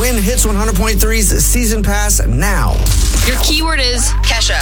Win Hits 100.3's season pass now. Your keyword is Kesha.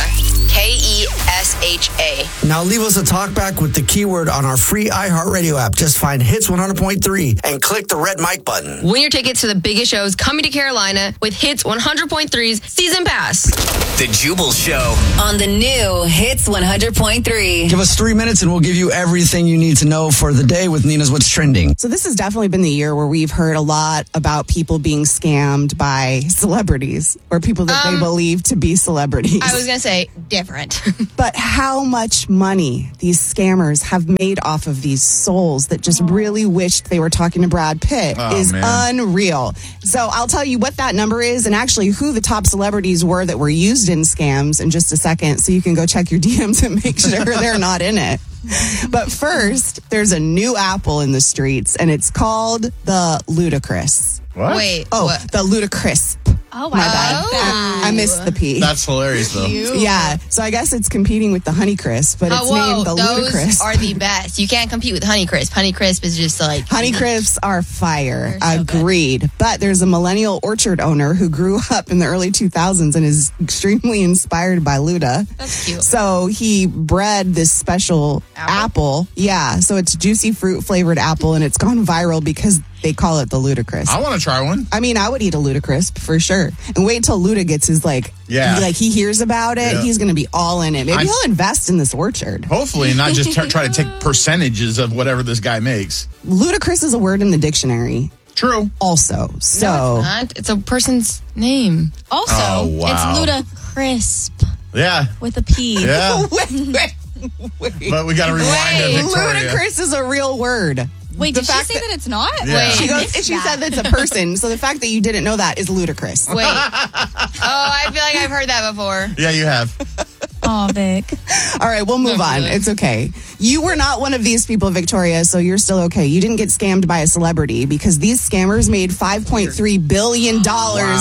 Kesha. Now leave us a talkback with the keyword on our free iHeartRadio app. Just find Hits 100.3 and click the red mic button. Win your tickets to the biggest shows coming to Carolina with Hits 100.3's season pass. The Jubal Show on the new Hits 100.3. Give us 3 minutes and we'll give you everything you need to know for the day with Nina's What's Trending. So this has definitely been the year where we've heard a lot about people being scammed by celebrities or people that they believe to be celebrities. I was going to say different. But how much money these scammers have made off of these souls that just really wished they were talking to Brad Pitt is unreal. So I'll tell you what that number is and actually who the top celebrities were that were used in scams in just a second, so you can go check your DMs and make sure they're not in it. But first, there's a new apple in the streets, and it's called the Ludacris. What? Wait. Oh, what? the Ludacris. Oh, wow. My bad. I missed the P. That's hilarious, though. Yeah, so I guess it's competing with the Honeycrisp, but it's named the those Ludacris. are the best. You can't compete with Honeycrisp. Honeycrisp is just like... Honeycrisps are fire. They're so Agreed. But there's a millennial orchard owner who grew up in the early 2000s and is extremely inspired by Luda. That's cute. So he bred this special apple. Yeah, so it's juicy fruit flavored apple, and it's gone viral because they call it the Ludacris. I want to try one. I mean, I would eat a Ludacris for sure. And wait till Luda gets his he hears about it. Yeah. He's going to be all in it. Maybe he'll invest in this orchard. Hopefully, not just try to take percentages of whatever this guy makes. Ludacris is a word in the dictionary. True. Also, so No, it's not. It's a person's name. Also, Oh, wow. it's Luda Crisp Yeah. with a P. Yeah. wait. But we got to rewind to Victoria. Ludacris is a real word. Wait, The did she fact say that it's not? Yeah. Wait. She said that's a person. So the fact that you didn't know that is ludicrous. Wait. I feel like I've heard that before. Yeah, you have. Oh, Vic. All right, we'll move on. It's okay. You were not one of these people, Victoria, so you're still okay. You didn't get scammed by a celebrity because these scammers made $5.3 billion in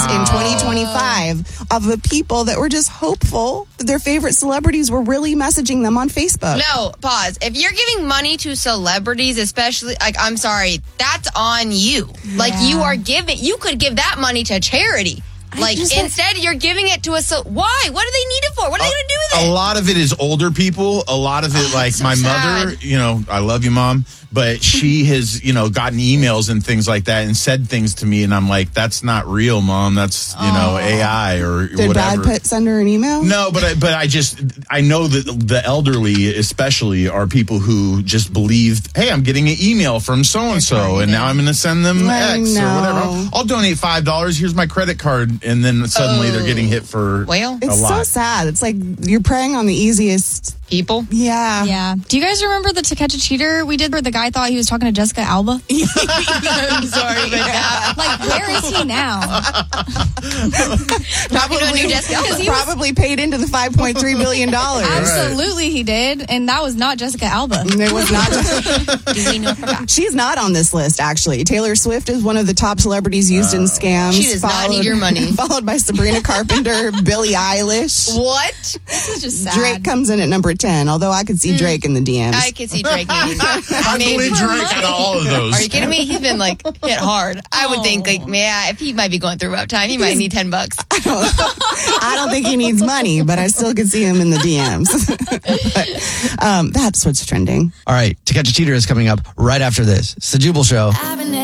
2025 of the people that were just hopeful that their favorite celebrities were really messaging them on Facebook. No, pause. If you're giving money to celebrities, especially, I'm sorry, that's on you. Like, you could give that money to charity. Instead, you're giving it to us. Why? What do they need it for? What are they going to do with it? A lot of it is older people. A lot of it, like so my sad. mother, I love you, Mom. But she has, gotten emails and things like that and said things to me. And I'm like, that's not real, Mom. That's, AI or Did whatever. Brad Pitt send her an email? No, but I know that the elderly especially are people who just believe, hey, I'm getting an email from so-and-so and now I'm going to send them X or whatever. I'll donate $5. Here's my credit card. And then suddenly they're getting hit for it's a lot. so sad. It's like you're preying on the easiest people. Yeah. Yeah. Do you guys remember the To Catch a Cheater we did where the guy thought he was talking to Jessica Alba? I'm sorry about that. Like, where is he now? Probably paid into the $5.3 billion. Absolutely he did. And that was not Jessica Alba. It was not. Do we know for that? She's not on this list, actually. Taylor Swift is one of the top celebrities used in scams. She does not need your money. Followed by Sabrina Carpenter, Billie Eilish. What? This is just sad. Drake comes in at number 10, although I could see Drake in the DMs. I could see Drake. I believe Drake in all of those. Are you kidding me? He's been hit hard. I would think if he might be going through a rough time, he might need $10. I don't think he needs money, but I still could see him in the DMs. But, that's what's trending. All right, To Catch a Cheater is coming up right after this. It's the Jubal Show.